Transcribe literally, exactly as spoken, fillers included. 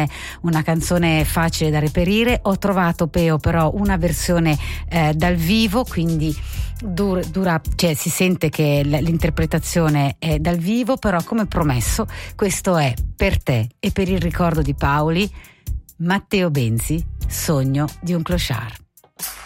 è una canzone facile da reperire. Ho trovato, Peo, però una versione eh, dal vivo, quindi dura, dura, cioè si sente che l'interpretazione è dal vivo, però come promesso questo è per te e per il ricordo di Paoli, Matteo Benzi, Sogno di un clochard.